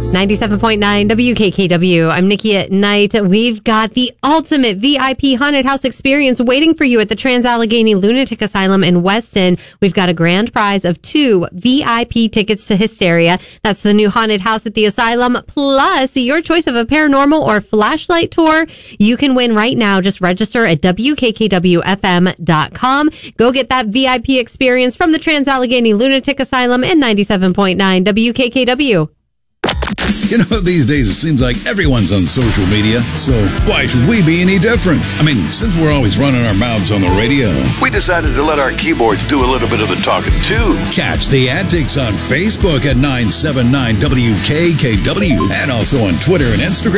97.9 WKKW. I'm Nikki at Night. We've got the ultimate VIP haunted house experience waiting for you at the Trans-Allegheny Lunatic Asylum in Weston. We've got a grand prize of 2 VIP tickets to Hysteria. That's the new haunted house at the asylum, plus your choice of a paranormal or flashlight tour. You can win right now. Just register at WKKWFM.com. Go get that VIP experience from the Trans-Allegheny Lunatic Asylum and 97.9 WKKW. You know, these days it seems like everyone's on social media, so why should we be any different? I mean, since we're always running our mouths on the radio, we decided to let our keyboards do a little bit of the talking, too. Catch the antics on Facebook at 979 WKKW and also on Twitter and Instagram